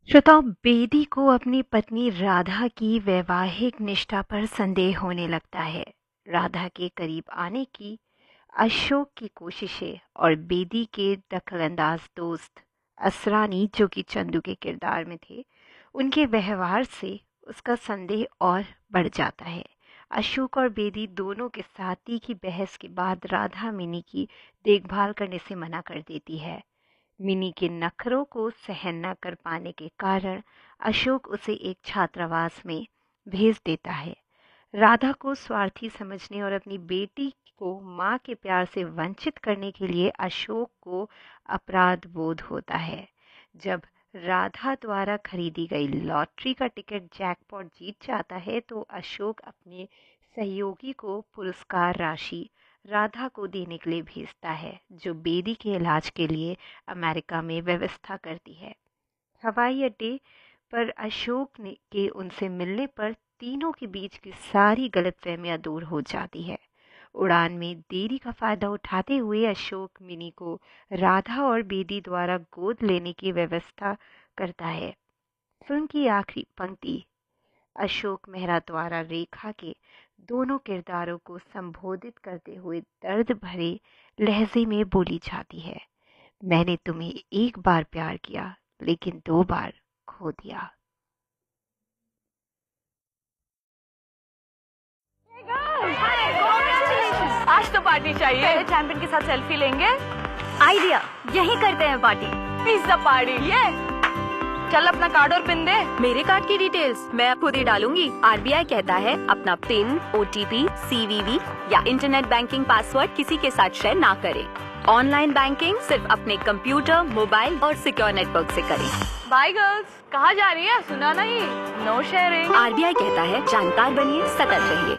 श्रोताओं, बेदी को अपनी पत्नी राधा की वैवाहिक निष्ठा पर संदेह होने लगता है। राधा के करीब आने की अशोक की कोशिशें और बेदी के दखलंदाज दोस्त असरानी, जो कि चंदू के किरदार में थे, उनके व्यवहार से उसका संदेह और बढ़ जाता है। अशोक और बेदी दोनों के साथी की बहस के बाद राधा मिनी की देखभाल करने से मना कर देती है। मिनी के नखरों को सहन न कर पाने के कारण अशोक उसे एक छात्रावास में भेज देता है। राधा को स्वार्थी समझने और अपनी बेटी को माँ के प्यार से वंचित करने के लिए अशोक को अपराध बोध होता है। जब राधा द्वारा खरीदी गई लॉटरी का टिकट जैकपॉट जीत जाता है तो अशोक अपने सहयोगी को पुरस्कार राशि राधा को देने के लिए भेजता है, जो बेदी के इलाज के लिए अमेरिका में व्यवस्था करती है। हवाई अड्डे पर अशोक ने के उनसे मिलने पर तीनों के बीच की सारी गलतफहमियां दूर हो जाती है। उड़ान में देरी का फायदा उठाते हुए अशोक मिनी को राधा और बेदी द्वारा गोद लेने की व्यवस्था करता है। फिल्म की आखिरी पंक्ति अशोक मेहरा द्वारा रेखा के दोनों किरदारों को संबोधित करते हुए दर्द भरे लहजे में बोली जाती है। मैंने तुम्हें एक बार प्यार किया, लेकिन दो बार खो दिया। आज तो पार्टी चाहिए। पहले चैंपियन के साथ सेल्फी लेंगे। आइडिया, यही करते हैं पार्टी। Pizza party. ये चल अपना कार्ड और पिन दे। मेरे कार्ड की डिटेल्स मैं खुद ही डालूंगी। आरबीआई कहता है अपना पिन, ओटीपी, सीवीवी या इंटरनेट बैंकिंग पासवर्ड किसी के साथ शेयर ना करें। ऑनलाइन बैंकिंग सिर्फ अपने कंप्यूटर, मोबाइल और सिक्योर नेटवर्क से करें। बाय गर्ल्स, कहाँ जा रही है? सुना नहीं। No sharing. आरबीआई कहता है जानकार बनिए, सतर्क रहिए।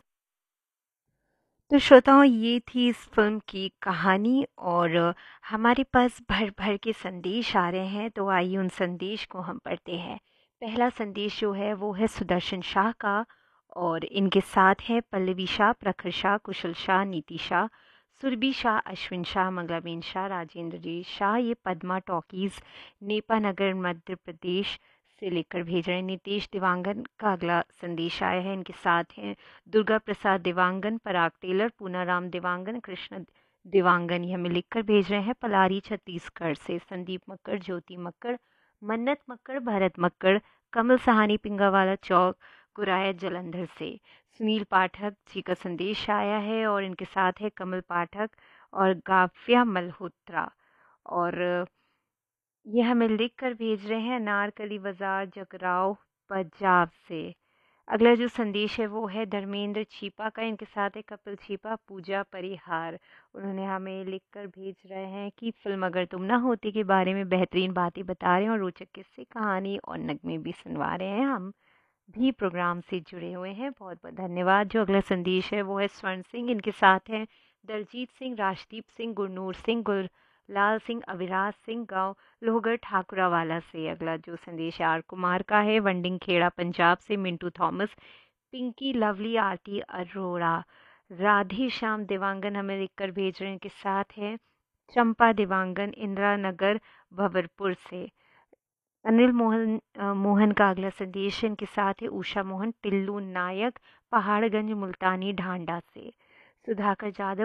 तो श्रोताओं, ये थी इस फिल्म की कहानी और हमारे पास भर भर के संदेश आ रहे हैं, तो आइए उन संदेश को हम पढ़ते हैं। पहला संदेश जो है वो है सुदर्शन शाह का, और इनके साथ हैं पल्लवी शाह, प्रखर शाह, कुशल शाह, नीति शाह, सुरभि शाह, अश्विन शाह, मंगलाबेन शाह, राजेंद्र शाह। ये पद्मा टॉकीज़, नेपा नगर, मध्य प्रदेश से लेकर भेज रहे हैं। नितेश दिवांगन का अगला संदेश आया है। इनके साथ हैं दुर्गा प्रसाद दिवांगन, पराग टेलर, पूनाराम दिवांगन, कृष्ण दिवांगन। ये हमें लिखकर भेज रहे हैं पलारी छत्तीसगढ़ से। संदीप मक्कड़, ज्योति मक्कड़, मन्नत मक्कड़, भरत मक्कड़, कमल सहानी, पिंगावाला चौक, गुराया जलंधर से। सुनील पाठक जी का संदेश आया है और इनके साथ है कमल पाठक और गाव्या मल्होत्रा। और ये हमें लिख कर भेज रहे हैं अनारकली बाजार, जगराव, पंजाब से। अगला जो संदेश है वो है धर्मेंद्र छीपा का। इनके साथ है कपिल छीपा, पूजा परिहार। उन्होंने हमें लिख कर भेज रहे हैं कि फिल्म अगर तुम ना होती के बारे में बेहतरीन बातें बता रहे हैं और रोचक किस्से, कहानी और नगमे भी सुनवा रहे हैं। हम भी प्रोग्राम से जुड़े हुए हैं, बहुत बहुत धन्यवाद। जो अगला संदेश है वो है स्वर्ण सिंह। इनके साथ हैं दलजीत सिंह, राजदीप सिंह, गुरनूर सिंह, गुरलाल सिंह, अविराज सिंह, गांव लोहगढ़ ठाकुरावाला से। अगला जो संदेश आर कुमार का है, वंडिंग खेड़ा पंजाब से। मिंटू थॉमस, पिंकी, लवली, आरती अरोड़ा, राधे श्याम दिवांगन हमें लिखकर भेज रहे हैं। के साथ है चंपा दिवांगन, इंदिरा नगर, भवरपुर से। अनिल मोहन का अगला संदेश है। इनके साथ है उषा मोहन, टिल्लू नायक, पहाड़गंज, मुल्तानी ढांडा से। सुधाकर जाधव